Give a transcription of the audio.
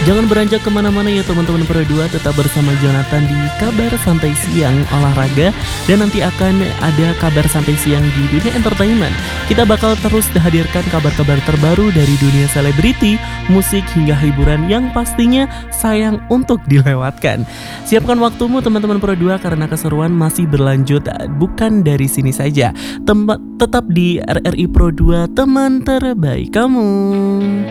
Jangan beranjak kemana-mana ya teman-teman Pro 2, tetap bersama Jonathan di Kabar Santai Siang Olahraga. Dan nanti akan ada Kabar Santai Siang di dunia entertainment. Kita bakal terus hadirkan kabar-kabar terbaru dari dunia selebriti, musik hingga hiburan yang pastinya sayang untuk dilewatkan. Siapkan waktumu teman-teman Pro 2 karena keseruan masih berlanjut bukan dari sini saja. Tetap di RRI Pro 2, teman terbaik kamu.